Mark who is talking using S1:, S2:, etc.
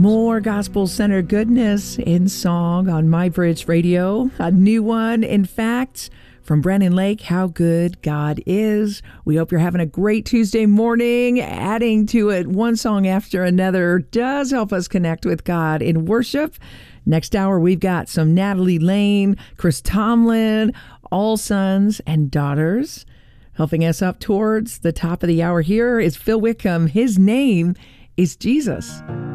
S1: More gospel-centered goodness in song on MyBridge Radio. A new one, in fact, from Brandon Lake, How Good God Is. We hope you're having a great Tuesday morning. Adding to it one song after another does help us connect with God in worship. Next hour, we've got some Natalie Lane, Chris Tomlin, all sons and daughters. Helping us up towards the top of the hour here is Phil Wickham. His name is Jesus.